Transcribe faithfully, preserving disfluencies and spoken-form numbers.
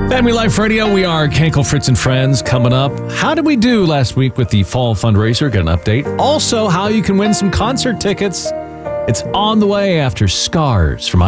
Family Life Radio, we are Kenkel, Fritz, and Friends. Coming up, how did we do last week with the fall fundraiser? Get an update. Also, how you can win some concert tickets. It's on the way after Scars from